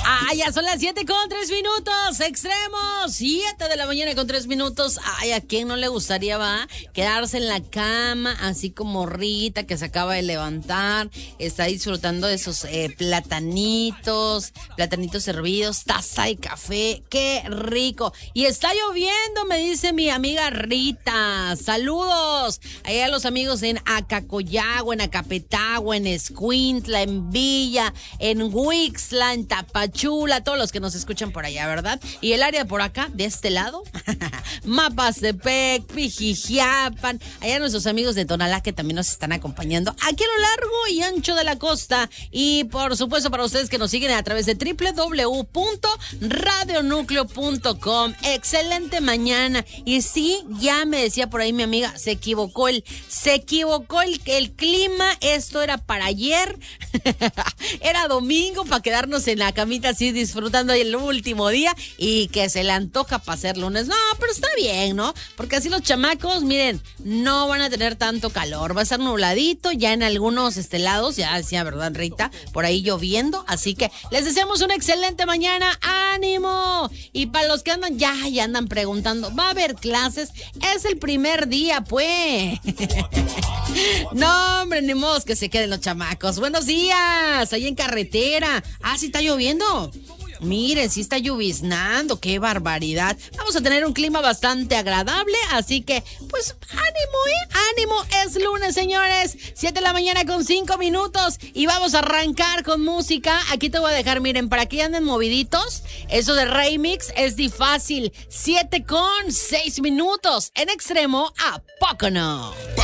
Ya son las 7:03, extremos, 7 de la mañana con 3 minutos. ¿A quién no le gustaría, quedarse en la cama, así como Rita, que se acaba de levantar, está disfrutando de esos platanitos hervidos, taza de café, qué rico. Y está lloviendo, me dice mi amiga Rita. Saludos allá a los amigos en Acacoyagua, en Acapetagua, en Escuintla, en Villa, en Huixla, en Tapachula, todos los que nos escuchan por allá, ¿verdad? Y el área por acá, de este lado, Mapastepec, Pijijiapan, allá nuestros amigos de Tonalá que también nos están acompañando aquí a lo largo y ancho de la costa. Y por supuesto para ustedes que nos siguen a través de www.radionucleo.com. Excelente mañana. Y sí, ya me decía por ahí mi amiga, se equivocó el clima, esto era para ayer. Era domingo para quedarnos en la camita así disfrutando el último día y que se le antoja para ser lunes. No, pero está bien, ¿no? Porque así los chamacos, miren, no van a tener tanto calor. Va a estar nubladito ya en algunos lados, ya decía, ¿verdad, Rita? Por ahí lloviendo. Así que les deseamos una excelente mañana. ¡Ánimo! Y para los que andan, ya andan preguntando, ¿va a haber clases? Es el primer día, pues. No, hombre, ni modo que se queden los chamacos. Buenos días, ahí en carretera. Sí está lloviendo. Miren, sí está lloviznando, qué barbaridad. Vamos a tener un clima bastante agradable, así que, pues, ánimo, es lunes, señores. 7:05 y vamos a arrancar con música. Aquí te voy a dejar, miren, para que anden moviditos, eso de remix es difícil. 7:06 en extremo, ¿a poco no?